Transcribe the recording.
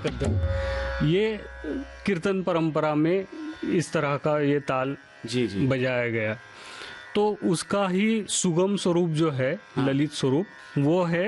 कद्दम, ये कीर्तन परंपरा में इस तरह का ये ताल जी जी बजाया गया। तो उसका ही सुगम स्वरूप जो है, ललित स्वरूप, वो है